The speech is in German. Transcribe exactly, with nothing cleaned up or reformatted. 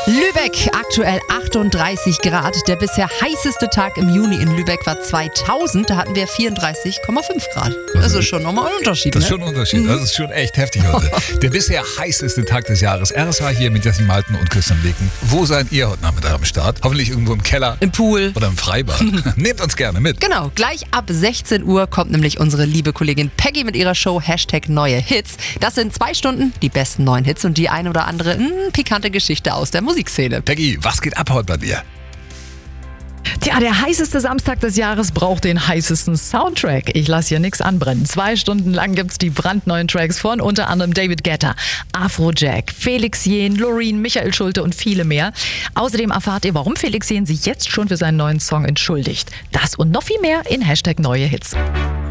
Lübeck, aktuell achtunddreißig Grad. Der bisher heißeste Tag im Juni in Lübeck war zweitausend. Da hatten wir vierunddreißig Komma fünf Grad. Das ist schon nochmal ein Unterschied. Das ist ne? schon ein Unterschied. Das ist schon echt heftig heute. Der bisher heißeste Tag des Jahres. R S H hier mit Jessie Malten und Christian Leken. Wo seid ihr heute Nachmittag am Start? Hoffentlich irgendwo im Keller. Im Pool. Oder im Freibad. Nehmt uns gerne mit. Genau, gleich ab sechzehn Uhr kommt nämlich unsere liebe Kollegin Peggy mit ihrer Show Hashtag Neue Hits. Das sind zwei Stunden, die besten neuen Hits und die ein oder andere mh, pikante Geschichte aus der Musikszene. Peggy, was geht ab heute bei dir? Tja, der heißeste Samstag des Jahres braucht den heißesten Soundtrack. Ich lasse hier nichts anbrennen. Zwei Stunden lang gibt's die brandneuen Tracks von unter anderem David Guetta, Afrojack, Felix Jähn, Loreen, Michael Schulte und viele mehr. Außerdem erfahrt ihr, warum Felix Jähn sich jetzt schon für seinen neuen Song entschuldigt. Das und noch viel mehr in Hashtag Neue Hits.